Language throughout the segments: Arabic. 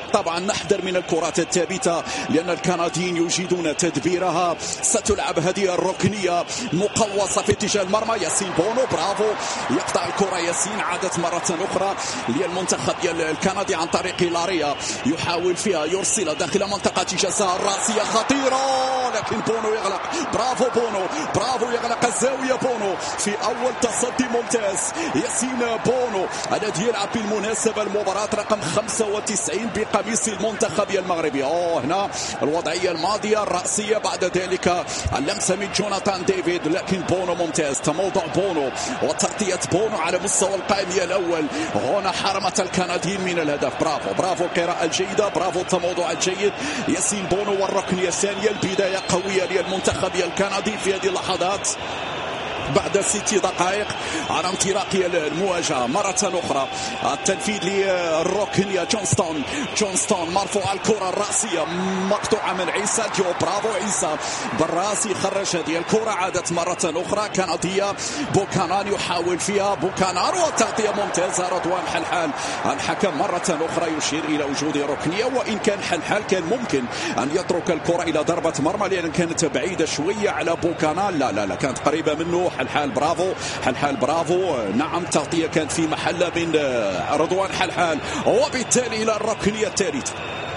طبعا نحذر من الكرات الثابتة لأن الكنديين يجيدون تدبيرها. ستلعب هذه الركنية مقوصة في اتجاه المرمى. ياسين بونو برافو يقطع الكرة. ياسين عادت مرة أخرى للمنتخب الكندي عن طريق لاريا يحاول فيها يرسل داخل منطقة جزاء الرأسية خطيرة لكن بونو يغلق. برافو بونو برافو يغلق الزاوية. بونو في أول تصدي ممتاز. ياسين بونو الذي يلعب بالمناسبة المباراة رقم 95 بقميص المنتخب المغربي. هنا الوضعية الماضية الرأسية بعد ذلك اللمسة من جوناثان ديفيد لكن بونو ممتاز. تموضع بونو وتغطية بونو على مستوى القائمية الأول. هنا حرمت الكنديين من الهدف. برافو برافو القراءة الجيدة برافو التموضع الجيد. ياسين بونو والركنية الثانية. البداية قوية للمنتخب الكندي في هذه اللحظات بعد 6 دقائق على انطلاق المواجهة مرة أخرى. التنفيذ للركنية جونستون مرفوع الكرة الرأسية مقطوعة من عيسى ديوب. برافو عيسى بالراس خرج هذه الكرة. عادت مرة أخرى كندية. بوكانان يحاول فيها بوكانان وتغطية ممتازة. رضوان حلحال الحكم مرة أخرى يشير إلى وجود ركنية وإن كان حلحال كان ممكن أن يترك الكرة إلى ضربة مرمى لأن كانت بعيدة شوية على بوكانان. لا كانت قريبة منه. حلحال برافو حلحال برافو. نعم تغطية كانت في محل من رضوان حلحال وبالتالي إلى الركنية الثالثة.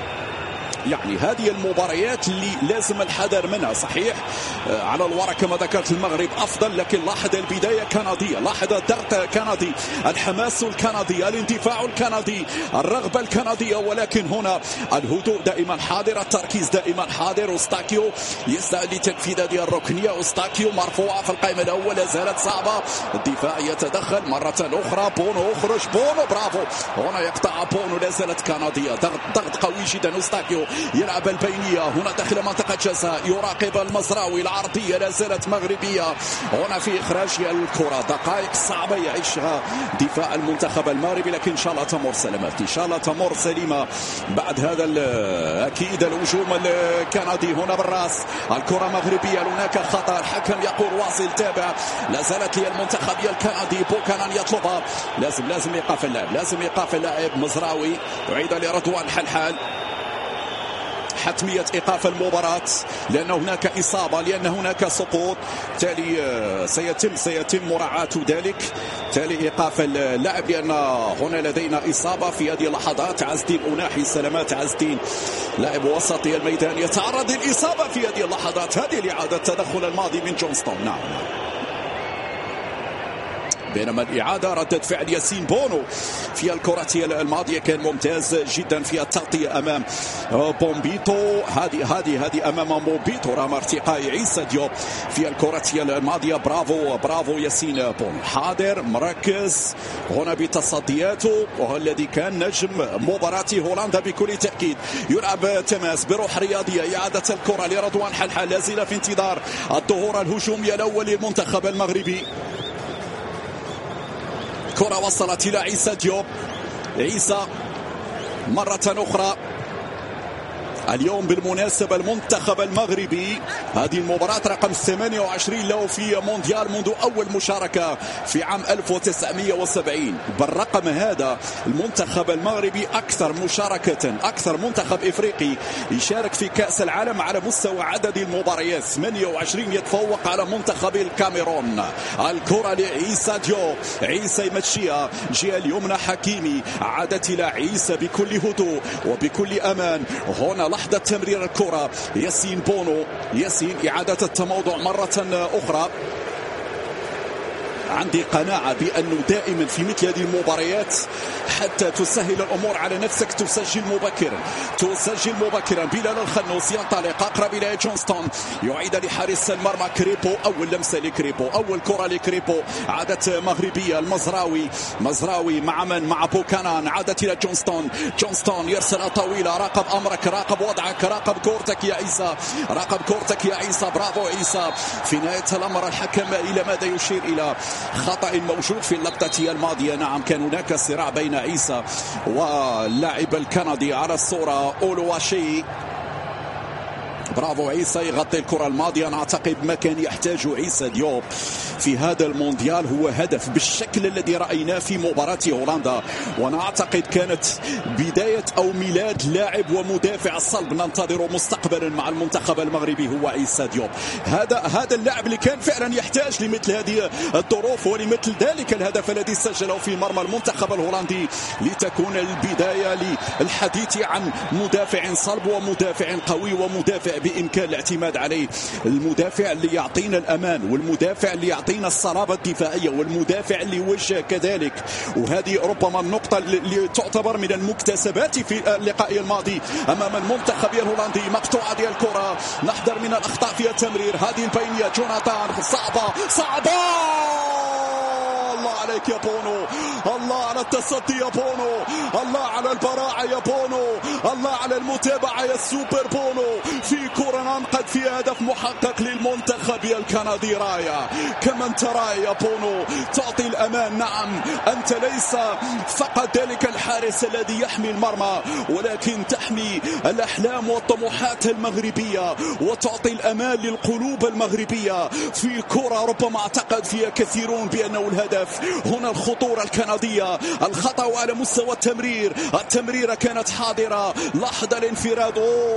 يعني هذه المباريات اللي لازم الحذر منها. صحيح على الورق كما ذكرت المغرب أفضل لكن لاحظ البداية كندية. لاحظ الضغط كندي الحماس الكندي الاندفاع الكندي الرغبة الكندية ولكن هنا الهدوء دائما حاضر التركيز دائما حاضر. أوستاكيو يسعى لتنفيذ هذه الركنية. أوستاكيو مرفوعة في القائمة الأول لا زالت صعبة. الدفاع يتدخل مرة أخرى. بونو اخرج بونو برافو. هنا يقطع بونو لا زالت كندية. ضغط قوي جدا. أوستاكيو يلعب البينية هنا داخل منطقة جزاء يراقب المزراوي. العرضية لا زالت مغربية. هنا في إخراج الكرة. دقائق صعبة يعيشها دفاع المنتخب المغربي لكن إن شاء الله تمر سلامات إن شاء الله تمر سليمة بعد هذا أكيد الهجوم الكندي. هنا بالراس الكرة مغربية. هناك خطأ. الحكم يقول واصل تابع. لا زالت للمنتخب الكندي. بوكانان يطلبها. لازم إيقاف اللاعب. لازم إيقاف اللاعب. مزراوي يعيد لرضوان حلحال. حتمية إيقاف المباراة لأن هناك إصابة لأن هناك سقوط. تالي سيتم مراعاة ذلك. تالي إيقاف اللعب لأن هنا لدينا إصابة في هذه اللحظات. عز الدين أناحي سلامات عز الدين لاعب وسطي الميدان يتعرض للإصابة في هذه اللحظات. هذه الإعادة التدخل الماضي من جونستون. نعم بينما الإعادة ردة فعل ياسين بونو في الكرة الماضية كان ممتاز جدا في التغطية أمام بومبيتو. هذه أمام بومبيتو رغم ارتقاء عيسى ديوب في الكرة الماضية. برافو ياسين بونو حاضر مركز هنا بتصدياته وهو الذي كان نجم مباراة هولندا بكل تأكيد. يلعب تماس بروح رياضية. إعادة الكرة لرضوان حلحال لازال في انتظار الظهور الهجومي الأول للمنتخب المغربي. كرة وصلت إلى عيسى ديوب. عيسى مرة أخرى. اليوم بالمناسبة المنتخب المغربي هذه المباراة رقم 28 له في مونديال منذ أول مشاركة في عام 1970. بالرقم هذا المنتخب المغربي أكثر مشاركة أكثر منتخب إفريقي يشارك في كأس العالم على مستوى عدد المباريات 28 يتفوق على منتخب الكاميرون. الكرة لعيسى ديوب. عيسى يمشيها جهة اليمنى حكيمي. عادت إلى عيسى بكل هدوء وبكل أمان. هنا لحظة تمرير الكرة. ياسين بونو. ياسين إعادة التموضع مرة أخرى. عندي قناعة بأنه دائما في مثل هذه المباريات حتى تسهل الأمور على نفسك تسجل مبكرا. بلال الخنوس ينطلق أقرب إلى جونستون. يعيد لحارس المرمى كريبو. أول لمسة لكريبو. أول كرة لكريبو. عادت مغربية. المزراوي مع من مع بوكانان. عادت إلى جونستون يرسل طويلة. راقب أمرك راقب وضعك راقب كورتك يا عيسى. برافو عيسى. في نهاية الأمر الحكم إلى ماذا يشير؟ إلى خطأ موجود في اللقطة الماضية. نعم كان هناك صراع بين عيسى واللاعب الكندي على الصورة أولواشي. برافو عيسى يغطي الكرة الماضية. أنا أعتقد ما كان يحتاج عيسى ديوب في هذا المونديال هو هدف بالشكل الذي رأيناه في مباراة هولندا. وانا اعتقد كانت بداية او ميلاد لاعب ومدافع الصلب ننتظر مستقبلا مع المنتخب المغربي هو عيسى ديوب. هذا اللاعب اللي كان فعلا يحتاج لمثل هذه الظروف ولمثل ذلك الهدف الذي سجله في مرمى المنتخب الهولندي لتكون البداية للحديث عن مدافع صلب ومدافع قوي ومدافع بإمكان الاعتماد عليه، المدافع اللي يعطينا الأمان والمدافع اللي يعطينا الصلابة الدفاعية والمدافع اللي وجه كذلك. وهذه ربما النقطة اللي تعتبر من المكتسبات في اللقاء الماضي أمام المنتخب الهولندي. مقطوعة ديال الكرة، نحذر من الأخطاء في التمرير، هذه البينية جوناثان صعبة. الله عليك يا بونو، الله على التصدي يا بونو، الله على البراعة يا بونو، الله على المتابعة يا سوبر بونو. في كرة ننقذ في هدف محقق للمنتخب الكندي. رايا كما ترى يا بونو تعطي الأمان. نعم أنت ليس فقط ذلك الحارس الذي يحمي المرمى، ولكن تحمي الأحلام والطموحات المغربية وتعطي الأمان للقلوب المغربية في كرة ربما اعتقد فيها كثيرون بأنه الهدف. هنا الخطورة الكندية، الخطأ على مستوى التمريرة كانت حاضرة، لحظة الانفراد.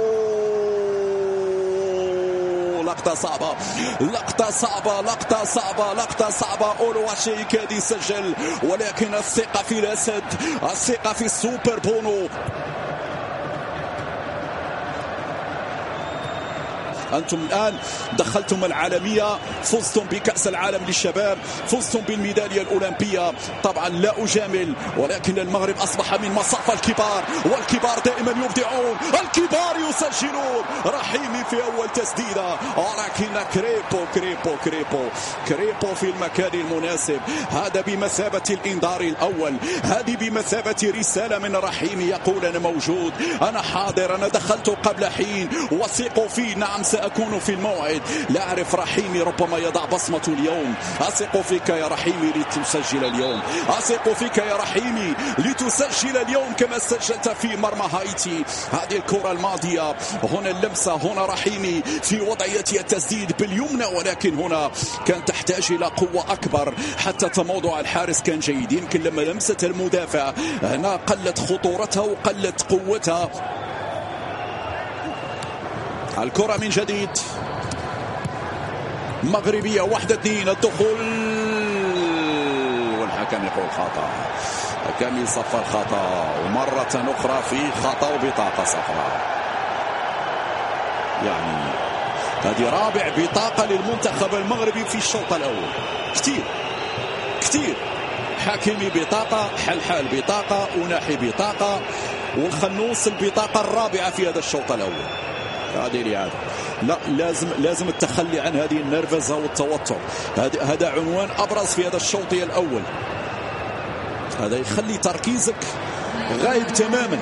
لقطة صعبة. أولواشي كاد يسجل، ولكن الثقة في الأسد، الثقة في السوبر بونو. أنتم الآن دخلتم العالمية، فزتم بكأس العالم للشباب، فزتم بالميدالية الأولمبية. طبعا لا أجامل، ولكن المغرب أصبح من مصاف الكبار، والكبار دائما يبدعون، الكبار يسجلون. رحيمي في أول تسديدة، ولكن كريبو في المكان المناسب. هذا بمثابة الإنذار الأول، هذه بمثابة رسالة من رحيمي يقول أنا موجود، أنا حاضر، أنا دخلت قبل حين، وثقوا في. نعم سأكون في الموعد. لا أعرف رحيمي ربما يضع بصمته اليوم. أثق فيك يا رحيمي لتسجل اليوم، أثق فيك يا رحيمي لتسجل اليوم كما سجلت في مرمى هايتي. هذه الكرة الماضية، هنا اللمسة، هنا رحيمي في وضعية التسديد باليمنى، ولكن هنا كان تحتاج إلى قوة أكبر. حتى تموضع الحارس كان جيد، يمكن لما لمست المدافع هنا قلت خطورتها وقلت قوتها. الكرة من جديد مغربية، 1-2 الدخول، والحكم يقول خطأ، الحكم يصفر خطأ، ومرة أخرى في خطأ وبطاقة صفراء. يعني هذه رابع بطاقة للمنتخب المغربي في الشوط الأول. كتير حكيمي بطاقة، حلحال بطاقة، وناحي بطاقة، والخنوس البطاقة الرابعة في هذا الشوط الأول. هذه الإعادة، لا لازم التخلي عن هذه النرفزة والتوتر. هذا عنوان أبرز في هذا الشوط الأول، هذا يخلي تركيزك غايب تماما.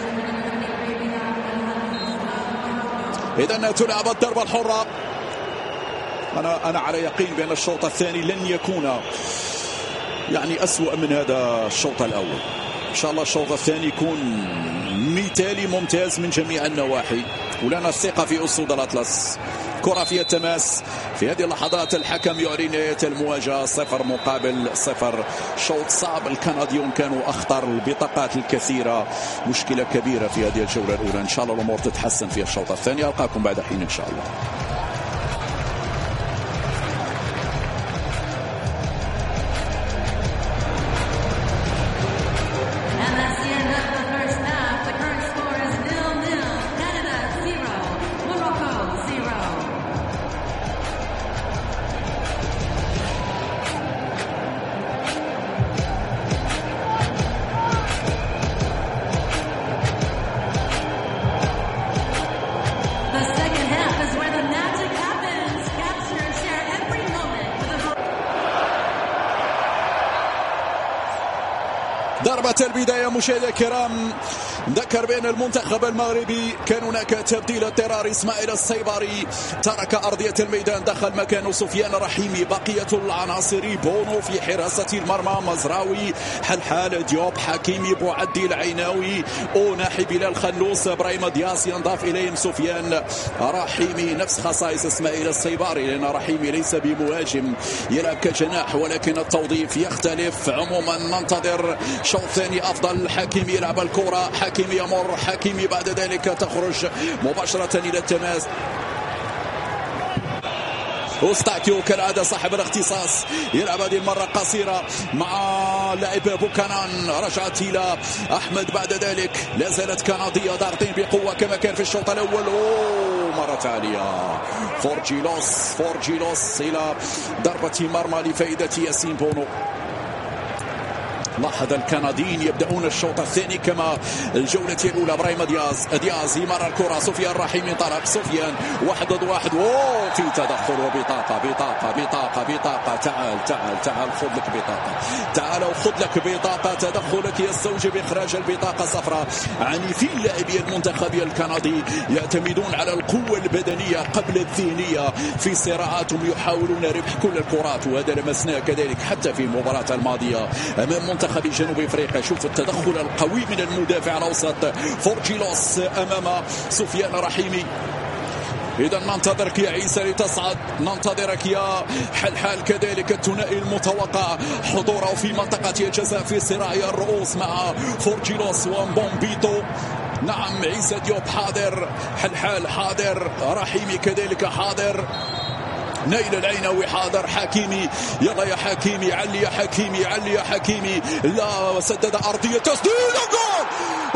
إذا تلعب الضربة الحرة. أنا على يقين بأن الشوط الثاني لن يكون يعني أسوأ من هذا الشوط الأول. إن شاء الله الشوط الثاني يكون مثالي ممتاز من جميع النواحي، ولنا الثقة في أسود الأطلس. كرة فيها تماس في هذه اللحظات، الحكم يعلن نهاية المواجهة 0-0. شوط صعب، الكنديون كانوا أخطر، البطاقات الكثيرة، مشكلة كبيرة في هذه الجولة الأولى. إن شاء الله الأمور تتحسن في الشوط الثاني. ألقاكم بعد حين إن شاء الله. The second half is where the البداية مشاهدينا الكرام ذكر بأن المنتخب المغربي كان هناك تبديل اضطراري. إسماعيل السيباري ترك أرضية الميدان، دخل مكانه سفيان رحيمي. بقية العناصر بونو في حراسة المرمى، مزراوي، حلحال، ديوب، حكيمي، بوعدي، العيناوي، أوناحي، بلال خلوص، إبراهيم دياس. ينضاف إليهم سفيان رحيمي. نفس خصائص إسماعيل السيباري، لأن رحيمي ليس بمهاجم، يلعب كجناح، ولكن التوظيف يختلف. عموما ننتظر شوط ثاني أفضل. حكيمي يلعب الكرة، حكيمي يمر، حكيمي بعد ذلك تخرج مباشرة إلى التماس. أوستاكيو كالعادة صاحب الاختصاص، يلعب هذه المرة قصيرة مع لاعب بوكانان. رجعت إلى أحمد بعد ذلك، لا زالت كندية ضاغطين بقوة كما كان في الشوط الأول. مرة عالية فورجيلوس إلى ضربة مرمى لفائدة ياسين بونو. لاحظ الكنديين يبدأون الشوط الثاني كما الجولة الأولى. إبراهيم دياز يمر الكرة، سفيان رحيمي طلب، سفيان 1 ضد 1. في تدخل وبطاقة بطاقة. تعال خذ لك بطاقة، تعال وخذ لك بطاقة. تدخلك يستوجب إخراج البطاقة الصفراء. عنيفين لاعبي المنتخب الكندي، يعتمدون على القوة البدنية قبل الذهنية في صراعاتهم، يحاولون ربح كل الكرات، وهذا لمسناه كذلك حتى في المباراة الماضية أمام منتخب جنوب افريقيا. شوف التدخل القوي من المدافع الاوسط فورجيلوس امام سفيان رحيمي. إذا ننتظرك يا عيسى لتصعد، ننتظرك يا حلحال كذلك. الثنائي المتوقع حضوره في منطقة الجزاء في صراع الرؤوس مع فورجيلوس ومبومبيتو. نعم، عيسى ديوب حاضر، حلحال حاضر، رحيمي كذلك حاضر، نيل العيناوي حاضر، حكيمي يلا يا حكيمي، علي يا حكيمي، علي يا حكيمي. لا، سدد أرضية، تسديد، جول!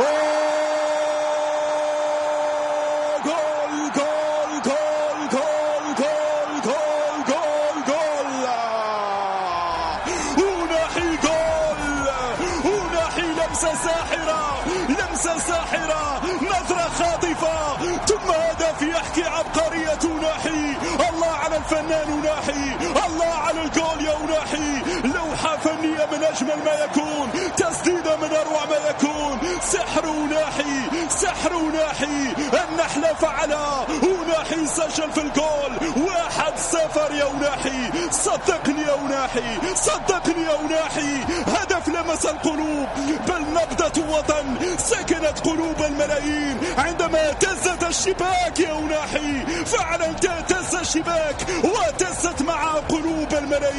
لمسة ساحرة، نظرة خاطفة، ثم هدف يحكي عبقرية أوناحي. الله على الفنان أوناحي، الله على الجول يا أوناحي. لوحة فنية من أجمل ما يكون، تسديدة من أروع ما يكون. سحر أوناحي، النحلة فعلها. أوناحي سجل في الجول، 1-0 يا أوناحي. صدقني يا أوناحي، هدف لمس القلوب، بل نبضة وطن سكنت قلوب الملايين عندما اهتزت الشباك يا أوناحي. فعلا اهتز الشباك واهتزت مع قلوب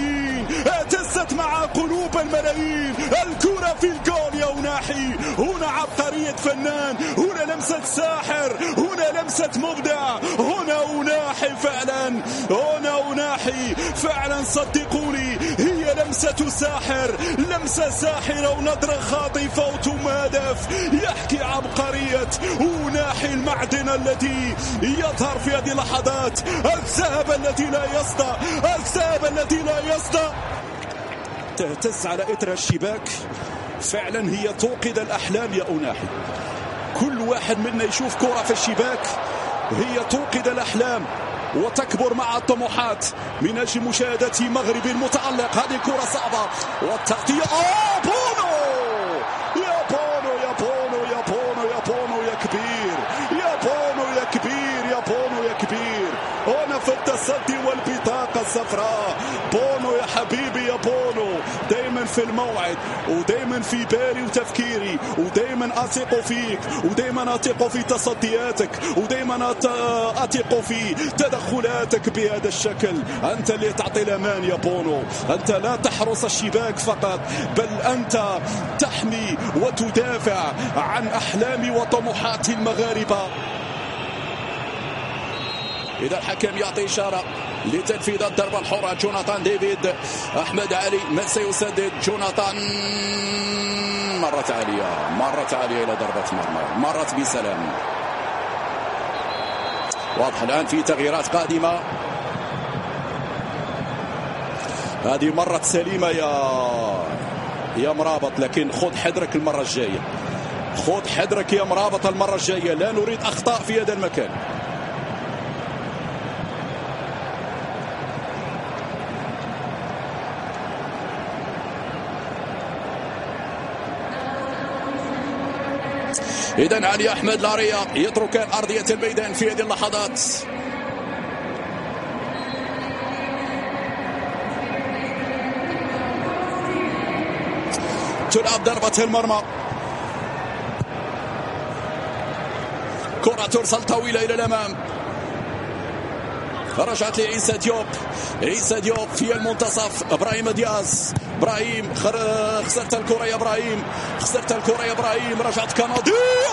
الملايين. الكرة في الجول يا أوناحي. هنا عبقرية فنان، هنا لمسة ساحر، هنا لمسة مبدع، هنا أوناحي فعلا صدقوني، هي لمسة ساحر، لمسة ساحرة ونظرة خاطفة وثم هدف يحكي عبقرية أوناحي. المعدن الذي يظهر في هذه اللحظات، الذهب الذي لا يصدأ، تهتز على إثر الشباك. فعلا هي توقد الأحلام يا أوناحي. كل واحد منا يشوف كرة في الشباك هي توقد الأحلام وتكبر مع الطموحات من أجل مشاهدة مغربي المتألق. هذه كرة صعبة والتغطية. بونو يا كبير، هنا في التصدي والبطاقة الصفراء. بونو يا حبيبي يا بونو، دايما في الموعد، ودايما في بالي وتفكيري، ودايما أثق فيك، ودايما أثق في تصدياتك، ودايما أثق في تدخلاتك بهذا الشكل. أنت اللي تعطي الأمان يا بونو، أنت لا تحرس الشباك فقط، بل أنت تحمي وتدافع عن أحلام وطموحات المغاربة. إذا الحكم يعطي إشارة لتنفيذ الضربة الحرة. جوناثان ديفيد، أحمد علي، من سيسدد؟ جوناثان، مرت عالية إلى ضربة مرمى، مرت بسلام. واضح الآن في تغييرات قادمة. هذه مرت سليمة يا مرابط، لكن خذ حذرك المرة الجاية، خذ حذرك يا مرابط المرة الجاية، لا نريد أخطاء في هذا المكان. إذن علي أحمد لاريا يتركان أرضية الميدان في هذه اللحظات. تلعب ضربة المرمى، كرة ترسل طويلة إلى الأمام، رجعت لعيسى ديوب. عيسى ديوب في المنتصف، إبراهيم دياز. إبراهيم خسرت الكرة يا إبراهيم، خسرت الكرة يا إبراهيم. رجعت كندي.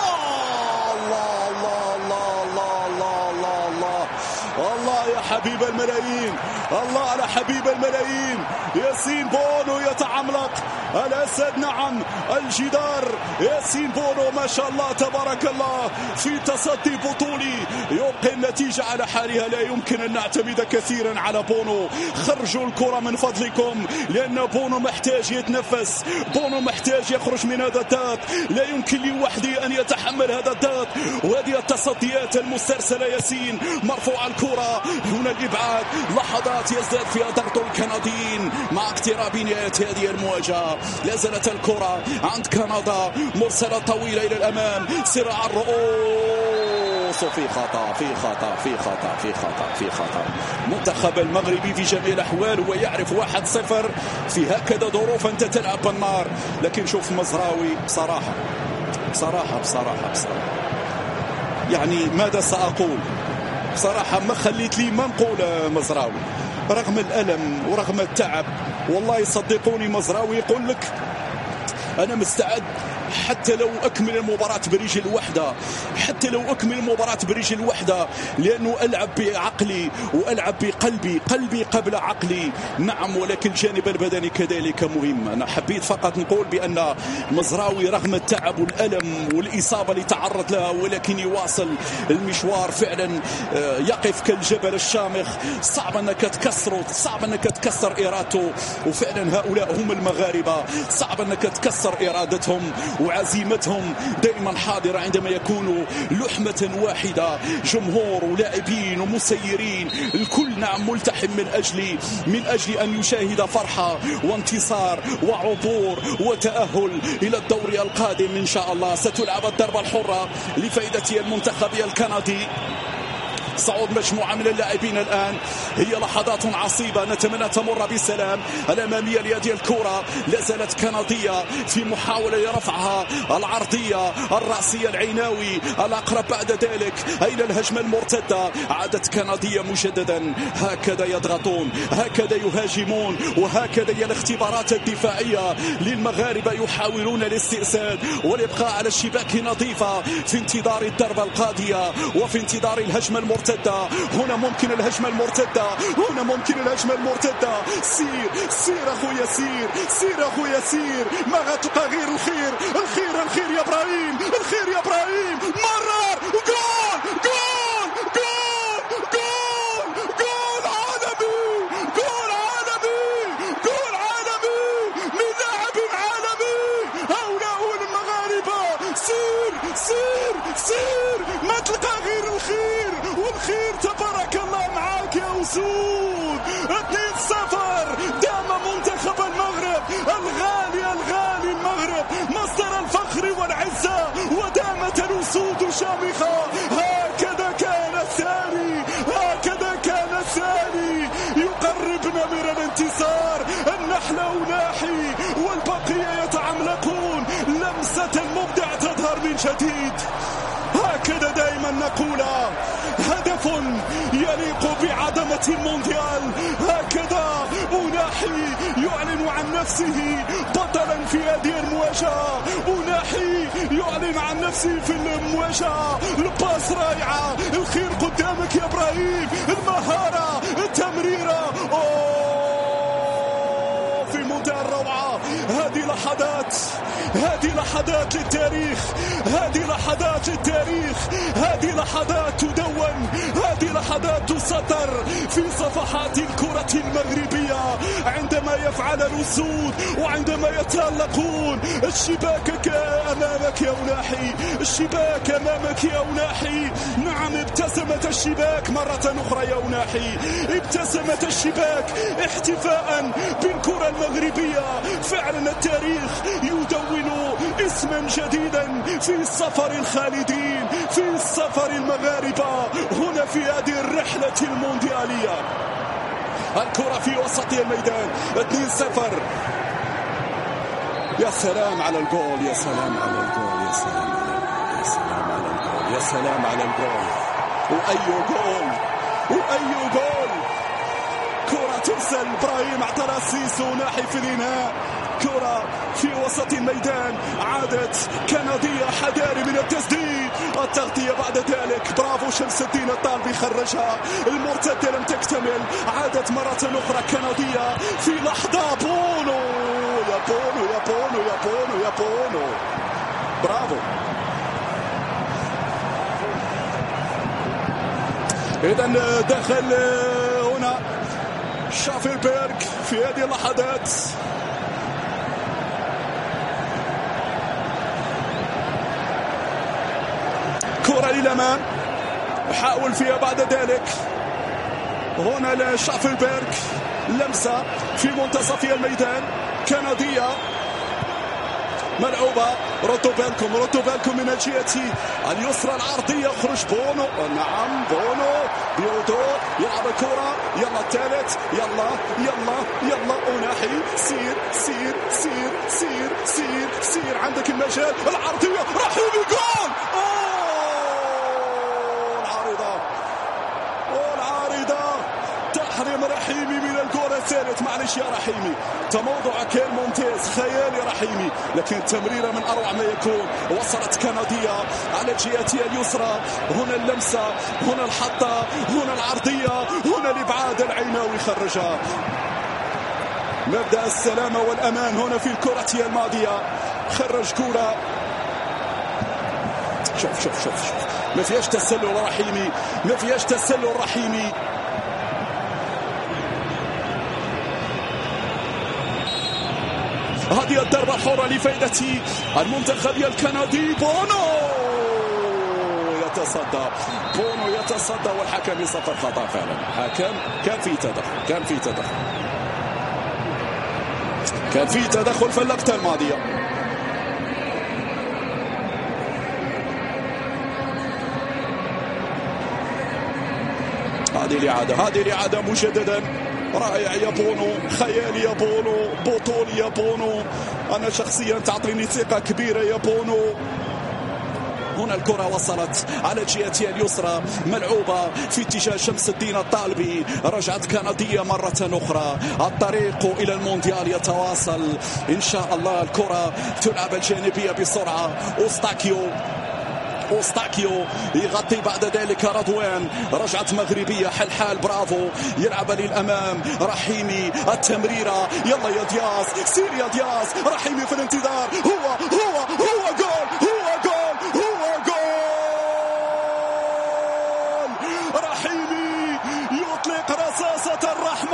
الله الله الله الله الله الله الله الله يا حبيب الملايين، الله على حبيب الملايين. ياسين بونو يتعملق، الأسد نعم، الجدار. ياسين بونو ما شاء الله تبارك الله في تصدي بطولي يلقي النتيجة على حالها. لا يمكن أن نعتمد كثيرا على بونو. خرجوا الكرة من فضلكم، لأن بونو محتاج يتنفس، بونو محتاج يخرج من هذا الضغط. لا يمكن لي وحدي أن يتحمل هذا الضغط وهذه التصديات المسترسلة. ياسين مرفوع الكرة، هنا الإبعاد. لحظات يزداد فيها ضغط الكنديين مع اقتراب نهاية هذه المواجهة. لا زالت الكرة عند كندا، مرسلة طويلة إلى الأمام، صراع الرؤوس. في خطأ في خطأ في خطأ في خطأ في خطأ. منتخب المغربي في جميع الأحوال هو يعرف 1-0 في هكذا ظروف أنت تلعب بالنار. لكن شوف مزراوي بصراحة بصراحة بصراحة بصراحة يعني ماذا سأقول؟ بصراحة ما خليت لي ما نقول. مزراوي رغم الألم ورغم التعب، والله صدقوني مزراوي يقول لك أنا مستعد حتى لو أكمل المباراة برجل واحدة، حتى لو أكمل المباراة برجل واحدة، لأنه ألعب بعقلي وألعب بقلبي، قلبي قبل عقلي. نعم، ولكن الجانب البدني كذلك مهم. أنا حبيت فقط نقول بأن مزراوي رغم التعب والألم والإصابة اللي تعرض لها ولكن يواصل المشوار. فعلا يقف كالجبل الشامخ، صعب أنك تكسره، صعب أنك تكسر إرادته. وفعلا هؤلاء هم المغاربة، صعب أنك تكسر إرادتهم وعزيمتهم دائما حاضرة عندما يكونوا لحمة واحدة، جمهور ولاعبين ومسيرين، الكل نعم ملتحم من أجل أن يشاهد فرحة وانتصار وعبور وتأهل إلى الدوري القادم إن شاء الله. ستلعب الضربة الحرة لفائدة المنتخب الكندي. صعود مجموعة من اللاعبين الآن، هي لحظات عصيبة نتمنى تمر بسلام. الأمامية لهذه الكرة لا زالت كندية في محاولة لرفعها، العرضية الرأسية العيناوي الأقرب بعد ذلك. أين الهجمة المرتدة؟ عادت كندية مجددا. هكذا يضغطون، هكذا يهاجمون، وهكذا هي الاختبارات الدفاعية للمغاربة. يحاولون الاستئساد والإبقاء على الشباك نظيفة في انتظار الضربة القاضية وفي انتظار الهجمة المرتدة. هنا ممكن الهجمة المرتدة، هنا ممكن الهجمة المرتدة. سير أخويا، سير أخويا، سير. ما غتبقى غير الخير، الخير الخير يا إبراهيم، الخير يا إبراهيم. مرر جول جول جول جول جول عالمي، جول عالمي، جول عالمي من لاعب عالمي. هؤلاء المغاربة. سير ما تلقى غير الخير، والخير تبارك الله معاك يا أسود. 2-0 دام منتخب المغرب الغالي المغرب مصدر الفخر والعزة، ودامت الأسود شامخة. هكذا كان الثاني، هكذا كان الثاني يقربنا من الانتصار. النحل أناحي والبقية يتعملقون. لمسة المبدع تظهر من جديد. هكذا دائما نقول هدف يليق بعظمة المونديال. هكذا أناحي يعلن عن نفسه بطلا في هذه المواجهة. أناحي يعلن عن نفسه في المواجهة. الباس رائعة، الخير قدامك يا إبراهيم، المهارة، التمريرة، في منتهى الروعة. هذه لحظات للتاريخ، هذه لحظات للتاريخ، هذه لحظات تدون، هذه لحظات تسطر في صفحات الكرة المغربية عندما يفعل الأسود وعندما يتألقون. الشباك أمامك يا أناحي، الشباك أمامك يا أناحي. نعم، ابتسمت الشباك مرة أخرى يا أناحي، ابتسمت الشباك احتفاء بالكرة المغربية. فعلا التاريخ يدون اسما جديدا في سفر الخالدين، في سفر المغاربة هنا في هذه الرحلة المونديالية. الكرة في وسط الميدان، 2-0. يا سلام على الجول، يا سلام على الجول، يا سلام على الجول، يا سلام على الجول. وأي جول، وأي جول. كرة ترسل، إبراهيم اعترى سيسو ناحي في الإنهاء. كرة في وسط الميدان، عادت كندية حذاري من التسديد. التغطية بعد ذلك، برافو شمس الدين الطالبي خرجها. المرتدة لم تكتمل، عادت مرة أخرى كندية في لحظة. بونو يا بونو يا بونو يا بونو يا بونو، برافو. إذن دخل هنا شافلبيرغ في هذه اللحظات. كرة للأمام، حاول فيها بعد ذلك هنا لشافلبيرغ، لمسة في منتصف الميدان، كندية ملعوبة. ردوا بالكم من الجهة اليسرى العرضية، يخرج بونو. نعم بونو بيودو يلعب الكرة. يلا الثالث، يلا يلا يلا أناحي، سير سير سير سير سير سير، عندك المجال. العرضية رحيمي، جول. تحريم رحيمي من الجول الثالث. معلش يا رحيمي، تموضع كان ممتاز، خيالي رحيمي، لكن تمريرة من أروع ما يكون. وصلت كندية على جهتها اليسرى، هنا اللمسة، هنا الحطة، هنا العرضية، هنا الإبعاد. العيناوي خرجها. مبدأ السلامة والأمان هنا في الكرة الماضية. خرج كرة، شوف ما فيهاش تسلل رحيمي، ما فيهاش تسلل رحيمي. هذه الضربة الحرة لفائدة المنتخب الكندي. بونو يتصدى، بونو يتصدى، والحكم يصفر خطأ. فعلا الحكم كان في تدخل في اللقطة الماضية. هذه الإعادة مجددا. رائع يا بونو، خيالي يا بونو، بطولي يا بونو. أنا شخصيا تعطيني ثقة كبيرة يا بونو. هنا الكرة وصلت على جهتها اليسرى، ملعوبة في اتجاه شمس الدين الطالبي. رجعت كندية مرة أخرى. الطريق إلى المونديال يتواصل إن شاء الله. الكرة تلعب الجانبية بسرعة. أوستاكيو يغطي بعد ذلك رضوان. رجعت مغربية، حل برافو، يلعب للأمام. رحيمي التمريرة، يلا يا دياز، سير يا دياز. رحيمي في الانتظار، هو جول، رحيمي يطلق رصاصة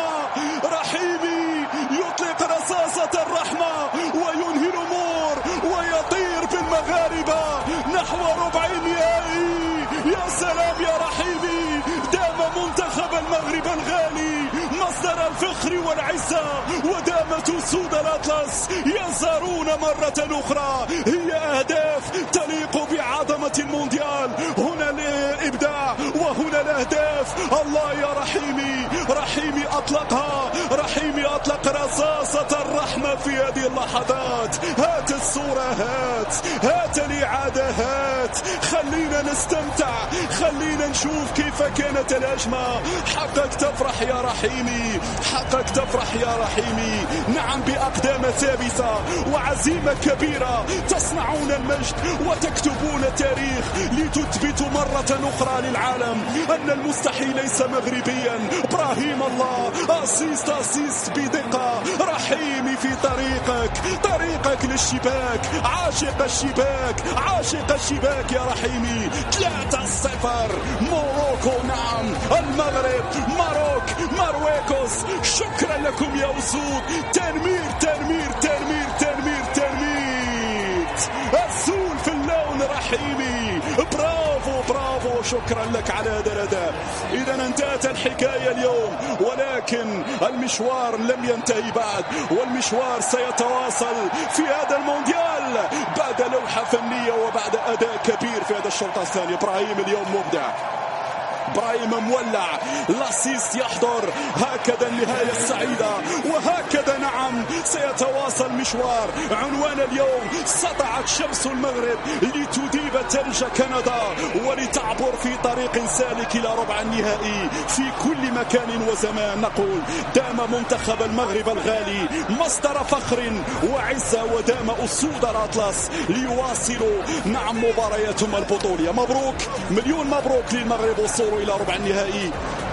الرحمة، وينهي الأمور ويطير بالمغاربة نحو ربع النهائي. يا سلام يا رحيمي، دام منتخب المغرب الغالي مصدر الفخر والعزة، ودامت أسود الأطلس يزارون مرة أخرى. هي أهداف تليق بعظمة المونديال. هنا الإبداع وهنا الأهداف. الله يا رحيمي أطلقها. رحيمي أطلق رصاصة الرحمة في هذه اللحظات. هات الصورة، هات الإعادة، خلينا نستمتع، خلينا نشوف كيف كانت الهجمة. حقك تفرح يا رحيمي، نعم، بأقدام ثابتة وعزيمة كبيرة تصنعون المجد وتكتبون تاريخ لتثبتوا مرة أخرى للعالم أن المستحيل ليس مغربيا. إبراهيم الله، أسيست بدقة. رحيمي في طريقك للشباك، عاشق الشباك يا رحيمي. 3-0 موروكو، نعم المغرب، مارويكوس. شكرا لكم يا أسود. تنمير السول في اللون. رحيمي برافو. برافو شكرا لك على هذا الأداء. إذا انتهت الحكاية اليوم، ولكن المشوار لم ينتهي بعد، والمشوار سيتواصل في هذا المونديال بعد لوحة فنية وبعد أداء كبير في هذا الشوط الثاني. إبراهيم اليوم مبدع، إبراهيم مولع، لاسيست يحضر. هكذا النهاية السعيدة، وهكذا نعم سيتواصل مشوار. عنوان اليوم: سطعت شمس المغرب لتذيب ثلج كندا ولتعبر في طريق سالك إلى ربع النهائي. في كل مكان وزمان نقول: دام منتخب المغرب الغالي مصدر فخر وعزة، ودام أسود الأطلس ليواصلوا نعم مبارياتهم البطولية. مبروك، مليون مبروك للمغرب، وصولوا إلى ربع النهائي.